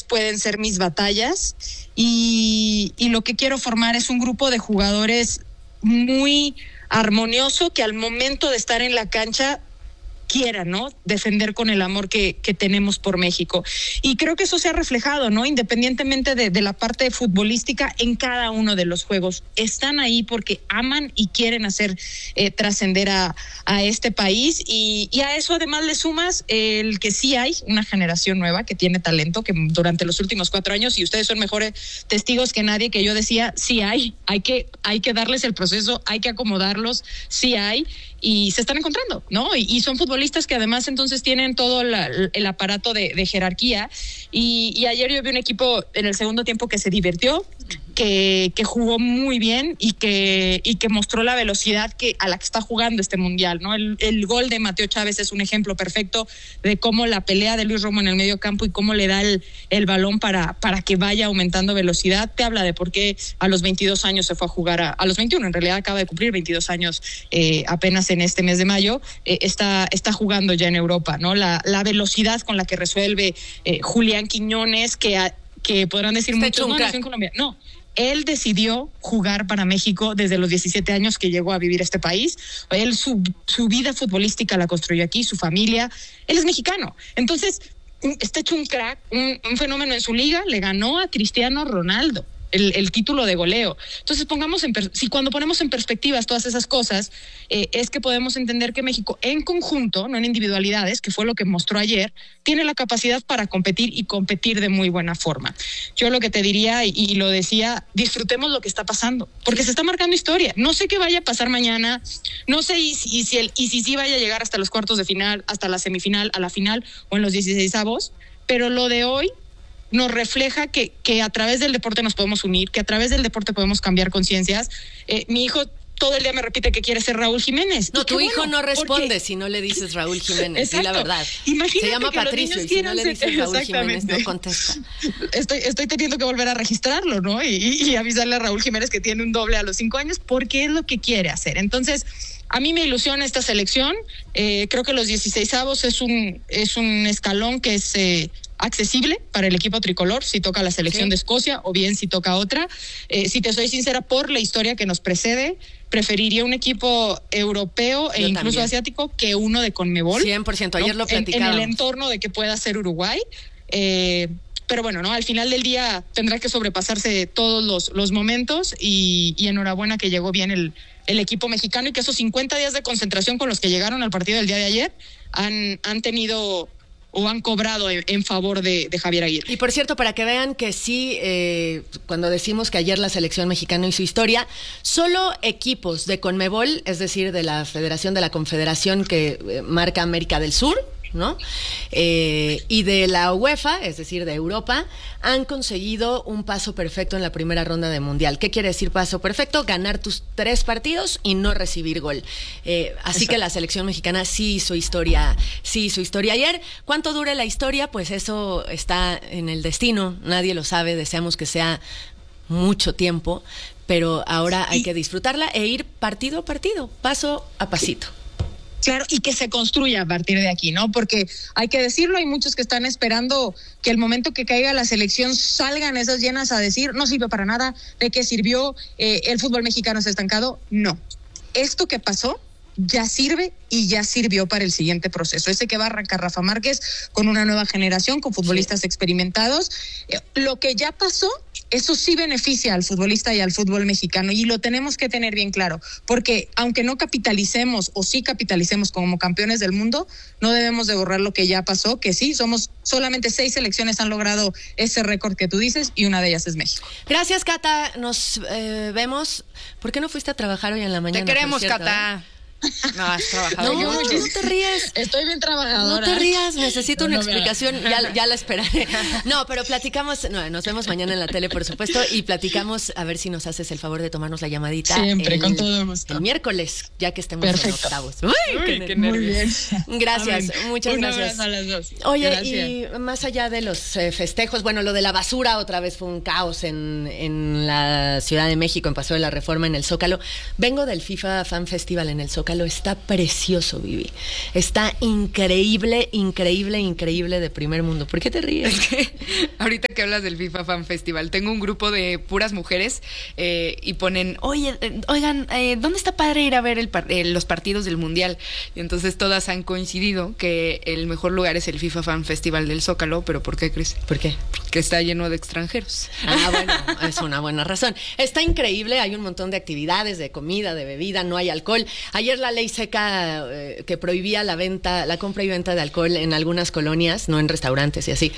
pueden ser mis batallas y lo que quiero formar es un grupo de jugadores muy armonioso que al momento de estar en la cancha quiera, ¿no? Defender con el amor que tenemos por México. Y creo que eso se ha reflejado, ¿no? Independientemente de la parte futbolística en cada uno de los juegos. Están ahí porque aman y quieren hacer trascender a este país y a eso además le sumas el que sí hay una generación nueva que tiene talento, que durante los últimos 4 años, y ustedes son mejores testigos que nadie, que yo decía, sí hay que darles el proceso, hay que acomodarlos, sí hay, y se están encontrando, ¿no? Y son futbolistas que además entonces tienen todo el aparato de jerarquía y ayer yo vi un equipo en el segundo tiempo que se divirtió, que jugó muy bien y que mostró la velocidad a la que está jugando este mundial, ¿no? El gol de Mateo Chávez es un ejemplo perfecto de cómo la pelea de Luis Romo en el medio campo y cómo le da el balón para que vaya aumentando velocidad, te habla de por qué a los 22 años se fue a jugar a los 21, en realidad acaba de cumplir 22 años apenas en este mes de mayo, está jugando ya en Europa, ¿no? La velocidad con la que resuelve Julián Quiñones, que podrán decir muchos, no, nació en Colombia, no. Él decidió jugar para México desde los 17 años que llegó a vivir este país. Él su vida futbolística la construyó aquí, su familia. Él es mexicano. Entonces, está hecho un crack, un fenómeno en su liga. Le ganó a Cristiano Ronaldo el título de goleo. Entonces, cuando ponemos en perspectivas todas esas cosas, es que podemos entender que México en conjunto, no en individualidades, que fue lo que mostró ayer, tiene la capacidad para competir y competir de muy buena forma. Yo lo que te diría, y lo decía, disfrutemos lo que está pasando, porque se está marcando historia. No sé qué vaya a pasar mañana, no sé si sí vaya a llegar hasta los cuartos de final, hasta la semifinal, a la final o en los 16avos, pero lo de hoy nos refleja que a través del deporte nos podemos unir, que a través del deporte podemos cambiar conciencias. Mi hijo todo el día me repite que quiere ser Raúl Jiménez. No, tu hijo no responde si no le dices Raúl Jiménez, di la verdad. Imagínate, se llama Patricio y si no le dices Raúl Jiménez no contesta. Estoy teniendo que volver a registrarlo, ¿no? Y avisarle a Raúl Jiménez que tiene un doble a los 5 años porque es lo que quiere hacer. Entonces, a mí me ilusiona esta selección. Creo que los 16avos es un escalón que es accesible para el equipo tricolor, si toca la selección de Escocia o bien si toca otra. Si te soy sincera, por la historia que nos precede, preferiría un equipo europeo e incluso también asiático que uno de Conmebol. 100%, ayer lo platicábamos. En el entorno de que pueda ser Uruguay. Pero bueno, ¿no? Al final del día tendrá que sobrepasarse todos los momentos y enhorabuena que llegó bien el equipo mexicano y que esos 50 días de concentración con los que llegaron al partido del día de ayer han tenido o han cobrado en favor de Javier Aguirre. Y por cierto, para que vean que sí, cuando decimos que ayer la selección mexicana hizo historia, solo equipos de Conmebol, es decir, de la Federación de la Confederación que marca América del Sur, ¿no? Y de la UEFA, es decir, de Europa, han conseguido un paso perfecto en la primera ronda de Mundial. ¿Qué quiere decir paso perfecto? Ganar tus 3 partidos y no recibir gol. Así que la selección mexicana sí hizo historia ayer. ¿Cuánto dure la historia? Pues eso está en el destino, nadie lo sabe, deseamos que sea mucho tiempo, pero ahora hay que disfrutarla e ir partido a partido, paso a pasito. Claro, y que se construya a partir de aquí, ¿no? Porque hay que decirlo, hay muchos que están esperando que el momento que caiga la selección salgan esas llenas a decir, no sirve para nada, ¿de qué sirvió? El fútbol mexicano está estancado. No, esto que pasó ya sirve y ya sirvió para el siguiente proceso, ese que va a arrancar Rafa Márquez con una nueva generación, con futbolistas experimentados. Lo que ya pasó, eso sí beneficia al futbolista y al fútbol mexicano y lo tenemos que tener bien claro, porque aunque no capitalicemos o sí capitalicemos como campeones del mundo, no debemos de borrar lo que ya pasó, que sí, solamente 6 selecciones han logrado ese récord que tú dices y una de ellas es México. Gracias, Cata, nos vemos. ¿Por qué no fuiste a trabajar hoy en la mañana? Te queremos, Cata. No, has trabajado no te rías. Estoy bien trabajadora. No te rías, necesito una explicación. Ya la esperaré. No, pero platicamos. No, nos vemos mañana en la tele, por supuesto, y platicamos a ver si nos haces el favor de tomarnos la llamadita. Siempre, con todo gusto. El miércoles, ya que estemos Perfecto. en octavos. Uy, qué muy bien. Gracias, muchas gracias. A las 2. Oye, gracias. Y más allá de los festejos, bueno, lo de la basura otra vez fue un caos en la Ciudad de México, en Paseo de la Reforma, en el Zócalo. Vengo del FIFA Fan Festival en el Zócalo. Zócalo está precioso, Vivi. Está increíble, increíble, increíble de primer mundo. ¿Por qué te ríes? Es que ahorita que hablas del FIFA Fan Festival, tengo un grupo de puras mujeres y ponen, oigan, ¿dónde está padre ir a ver los partidos del Mundial? Y entonces todas han coincidido que el mejor lugar es el FIFA Fan Festival del Zócalo, pero ¿por qué crees? ¿Por qué? Porque está lleno de extranjeros. Ah, bueno, es una buena razón. Está increíble, hay un montón de actividades, de comida, de bebida, no hay alcohol. Ayer la ley seca que prohibía la compra y venta de alcohol en algunas colonias, no en restaurantes y así.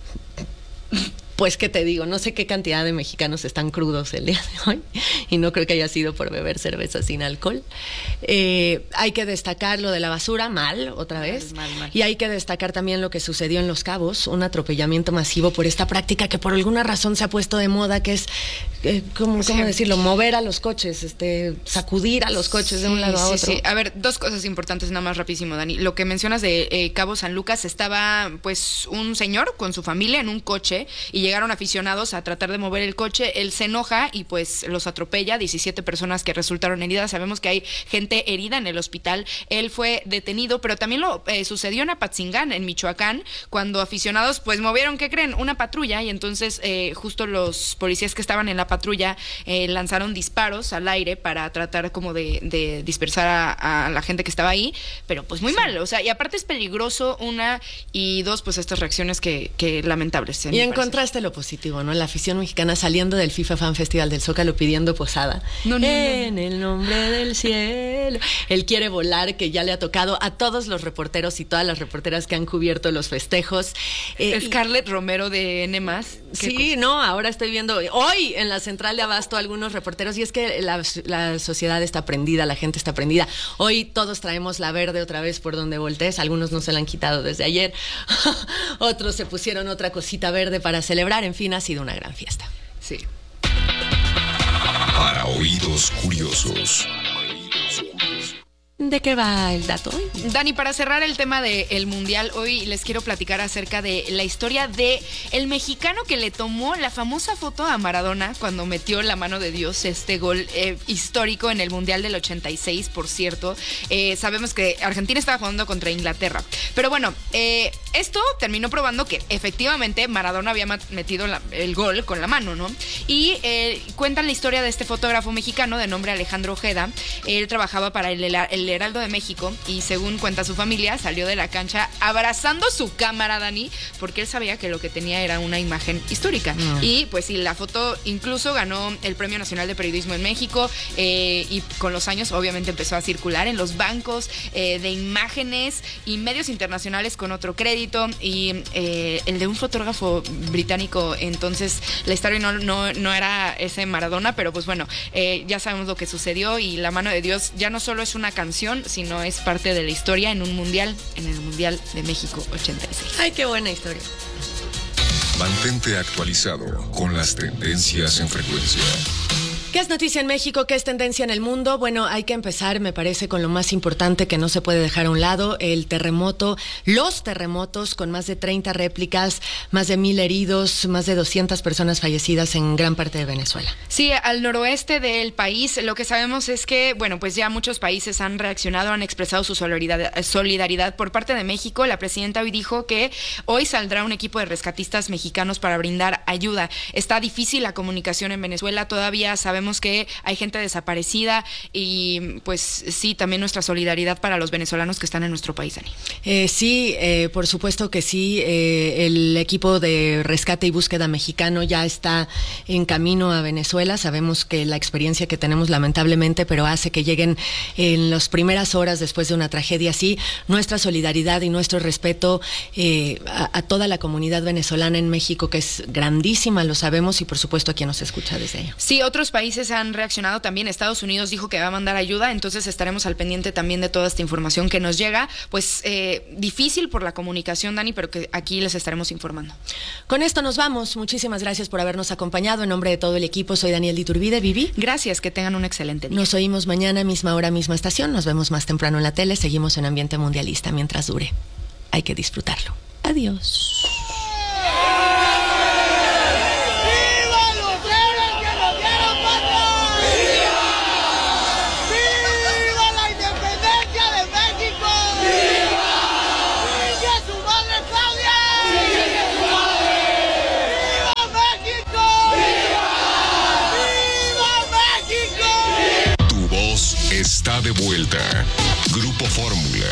Pues, ¿qué te digo? No sé qué cantidad de mexicanos están crudos el día de hoy y no creo que haya sido por beber cerveza sin alcohol. Hay que destacar lo de la basura, otra vez. Mal. Y hay que destacar también lo que sucedió en Los Cabos, un atropellamiento masivo por esta práctica que por alguna razón se ha puesto de moda, que es, ¿cómo decirlo? Mover a los coches, sacudir a los coches de un lado a otro. Sí. A ver, dos cosas importantes nada más rapidísimo, Dani. Lo que mencionas de Cabo San Lucas, estaba pues un señor con su familia en un coche y llegaron aficionados a tratar de mover el coche. Él se enoja y pues los atropella, 17 personas que resultaron heridas. Sabemos que hay gente herida en el hospital. Él fue detenido, pero también lo sucedió en Apatzingán, en Michoacán, cuando aficionados pues movieron, ¿qué creen? Una patrulla, y entonces justo los policías que estaban en la patrulla lanzaron disparos al aire para tratar como de dispersar a la gente que estaba ahí, pero pues muy mal, o sea, y aparte es peligroso, una, y dos, pues estas reacciones que lamentables. Y encontraste lo positivo, ¿no? La afición mexicana saliendo del FIFA Fan Festival del Zócalo pidiendo posada. No. En el nombre del cielo. Él quiere volar, que ya le ha tocado a todos los reporteros y todas las reporteras que han cubierto los festejos. Scarlett Romero de N+. Sí, no, ahora estoy viendo hoy en la central de Abasto algunos reporteros, y es que la sociedad está prendida, la gente está prendida. Hoy todos traemos la verde otra vez por donde voltees, algunos no se la han quitado desde ayer, otros se pusieron otra cosita verde para celebrar. En fin, ha sido una gran fiesta. Sí. Para oídos curiosos. ¿De qué va el dato hoy? Dani, para cerrar el tema del Mundial, hoy les quiero platicar acerca de la historia de el mexicano que le tomó la famosa foto a Maradona cuando metió la mano de Dios, este gol histórico en el Mundial del 86, por cierto. Sabemos que Argentina estaba jugando contra Inglaterra. Pero bueno, esto terminó probando que efectivamente Maradona había metido el gol con la mano, ¿no? Y cuentan la historia de este fotógrafo mexicano de nombre Alejandro Ojeda. Él trabajaba para el Heraldo de México y, según cuenta su familia, salió de la cancha abrazando su cámara, Dani, porque él sabía que lo que tenía era una imagen histórica. Y pues sí, la foto incluso ganó el Premio Nacional de Periodismo en México, y con los años obviamente empezó a circular en los bancos de imágenes y medios internacionales con otro crédito, y el de un fotógrafo británico. Entonces la historia no era ese Maradona, pero pues bueno, ya sabemos lo que sucedió, y la mano de Dios ya no solo es una canción, sino es parte de la historia en un mundial, en el Mundial de México 86. Ay, qué buena historia. Mantente actualizado con las tendencias en frecuencia. ¿Qué es noticia en México? ¿Qué es tendencia en el mundo? Bueno, hay que empezar, me parece, con lo más importante que no se puede dejar a un lado, el terremoto, los terremotos con más de 30 réplicas, más de 1,000 heridos, más de 200 personas fallecidas en gran parte de Venezuela. Sí, al noroeste del país, lo que sabemos es que, bueno, pues ya muchos países han reaccionado, han expresado su solidaridad por parte de México. La presidenta hoy dijo que hoy saldrá un equipo de rescatistas mexicanos para brindar ayuda. Está difícil la comunicación en Venezuela, todavía sabemos que hay gente desaparecida, y pues sí, también nuestra solidaridad para los venezolanos que están en nuestro país, Dani. Sí, por supuesto que sí. El equipo de rescate y búsqueda mexicano ya está en camino a Venezuela. Sabemos que la experiencia que tenemos, lamentablemente, pero hace que lleguen en las primeras horas después de una tragedia así. Nuestra solidaridad y nuestro respeto a toda la comunidad venezolana en México, que es grandísima, lo sabemos, y por supuesto a quien nos escucha desde allá. Sí, otros países han reaccionado también. Estados Unidos dijo que va a mandar ayuda, entonces estaremos al pendiente también de toda esta información que nos llega. Pues difícil por la comunicación, Dani, pero que aquí les estaremos informando. Con esto nos vamos. Muchísimas gracias por habernos acompañado. En nombre de todo el equipo, soy Daniel Iturbide. Vivi. Gracias, que tengan un excelente día. Nos oímos mañana, misma hora, misma estación. Nos vemos más temprano en la tele. Seguimos en ambiente mundialista mientras dure. Hay que disfrutarlo. Adiós. ¡Viva la independencia! Fórmula.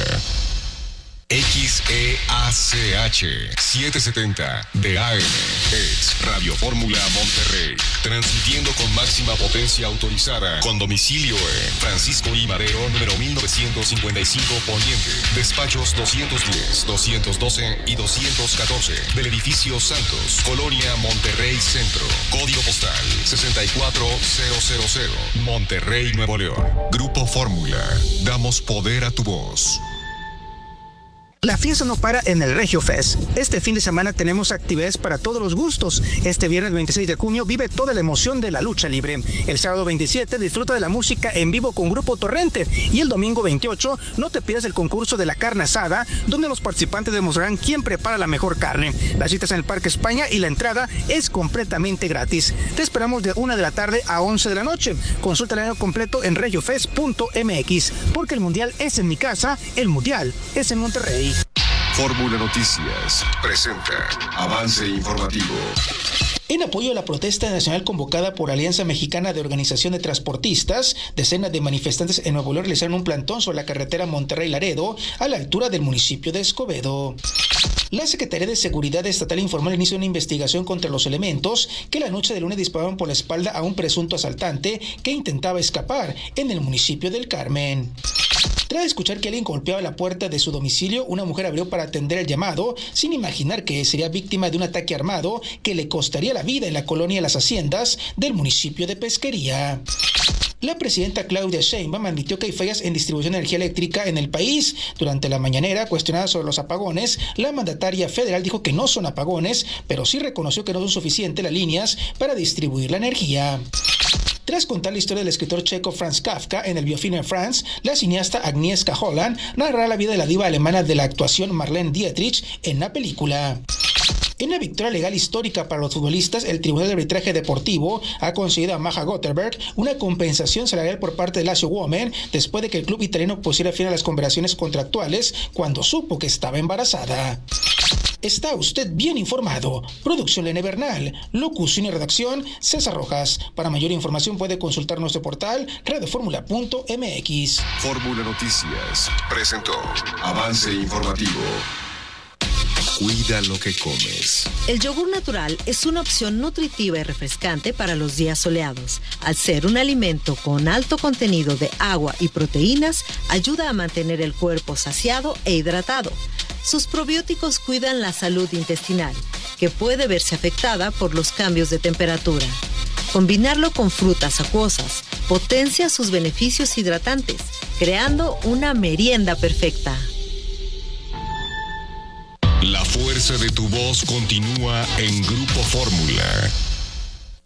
XEACH 770 de AM es Radio Fórmula Monterrey, transmitiendo con máxima potencia autorizada, con domicilio en Francisco I. Madero, número 1955 Poniente, despachos 210, 212 y 214 del edificio Santos, Colonia Monterrey Centro, código postal 64000, Monterrey, Nuevo León. Grupo Fórmula, damos poder a tu voz. La fiesta no para en el Regio Fest. Este fin de semana tenemos actividades para todos los gustos. Este viernes 26 de junio vive toda la emoción de la lucha libre. El sábado 27 disfruta de la música en vivo con Grupo Torrente. Y el domingo 28 no te pierdas el concurso de la carne asada, donde los participantes demostrarán quién prepara la mejor carne. Las citas en el Parque España y la entrada es completamente gratis. Te esperamos de 1 de la tarde a 11 de la noche. Consulta el año completo en regiofest.mx, porque el mundial es en mi casa, el mundial es en Monterrey. Fórmula Noticias presenta Avance Informativo. En apoyo a la protesta nacional convocada por Alianza Mexicana de Organización de Transportistas, decenas de manifestantes en Nuevo León realizaron un plantón sobre la carretera Monterrey-Laredo a la altura del municipio de Escobedo. La Secretaría de Seguridad Estatal informó al inicio de una investigación contra los elementos que la noche de lunes dispararon por la espalda a un presunto asaltante que intentaba escapar en el municipio del Carmen. Tras escuchar que alguien golpeaba la puerta de su domicilio, una mujer abrió para atender el llamado, sin imaginar que sería víctima de un ataque armado que le costaría la vida en la colonia Las Haciendas del municipio de Pesquería. La presidenta Claudia Sheinbaum admitió que hay fallas en distribución de energía eléctrica en el país. Durante la mañanera, cuestionada sobre los apagones, la mandataria federal dijo que no son apagones, pero sí reconoció que no son suficientes las líneas para distribuir la energía. Tras contar la historia del escritor checo Franz Kafka en el biofilm en France, la cineasta Agnieszka Holland narrará la vida de la diva alemana de la actuación Marlene Dietrich en la película. En una victoria legal histórica para los futbolistas, el Tribunal de Arbitraje Deportivo ha concedido a Maja Gotterberg una compensación salarial por parte de Lazio Women después de que el club italiano pusiera fin a las conversaciones contractuales cuando supo que estaba embarazada. Está usted bien informado. Producción Lene Bernal. Locución y redacción César Rojas. Para mayor información puede consultar nuestro portal radioformula.mx. Fórmula Noticias presentó Avance Informativo. Cuida lo que comes. El yogur natural es una opción nutritiva y refrescante para los días soleados. Al ser un alimento con alto contenido de agua y proteínas, ayuda a mantener el cuerpo saciado e hidratado. Sus probióticos cuidan la salud intestinal, que puede verse afectada por los cambios de temperatura. Combinarlo con frutas acuosas potencia sus beneficios hidratantes, creando una merienda perfecta. La fuerza de tu voz continúa en Grupo Fórmula.